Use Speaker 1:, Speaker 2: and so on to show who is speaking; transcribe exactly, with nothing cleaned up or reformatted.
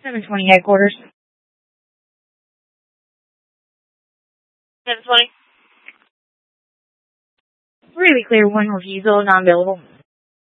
Speaker 1: seven twenty headquarters.
Speaker 2: seven twenty.
Speaker 1: Really clear, one refusal, non-billable.